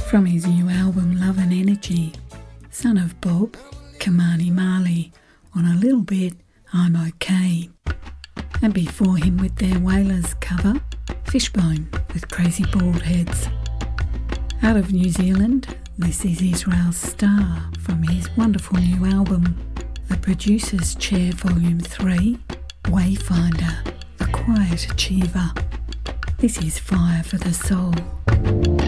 From his new album Love and Energy, son of Bob, Kamani Marley on A Little Bit, I'm OK. And before him with their Wailers cover, Fishbone with Crazy Bald Heads. Out of New Zealand, this is Israel Starr from his wonderful new album, The Producer's Chair Volume 3, Wayfinder, The Quiet Achiever. This is Fire for the Soul.